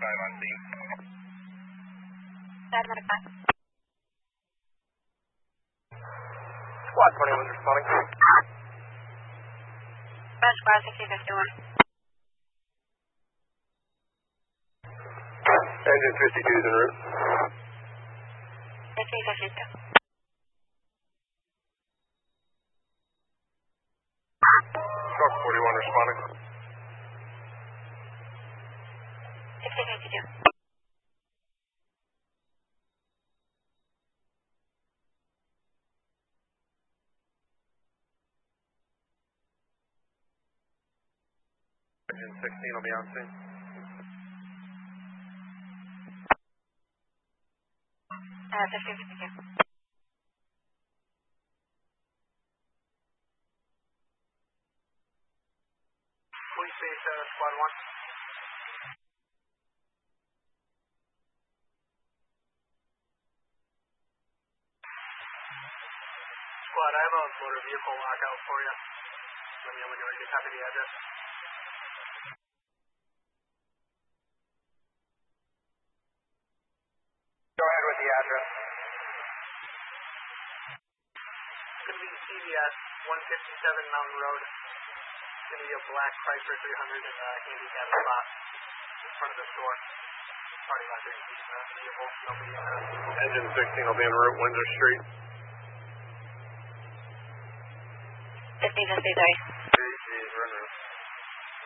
5 on scene. Squad 21 responding. Squad 6051. Engine 52 is en route. 6052. Squad 41 responding. 6052. Engine 16 will be on scene. 6052. Police base, Squad 1. Squad, I have a motor vehicle lockout for you. Let me know when you're ready to copy the address. Go ahead with the address. It's going to be CVS 157 Mountain Road. It's going to be a black Chrysler 300 in a handicap spot in front of the store. Party lot there. Vehicle. Nobody in there. Engine 16 will be en route, Windsor Street. 5053.